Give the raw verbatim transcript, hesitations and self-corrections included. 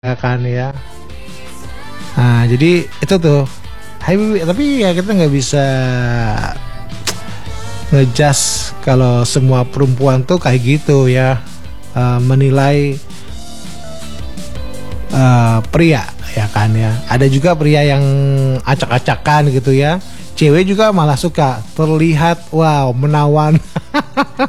ya kan ya. Nah jadi itu tuh, hai, tapi ya kita nggak bisa ngejudge kalau semua perempuan tuh kayak gitu ya, uh, menilai uh, pria ya kan ya. Ada juga pria yang acak-acakan gitu ya. Cewek juga malah suka terlihat wow menawan.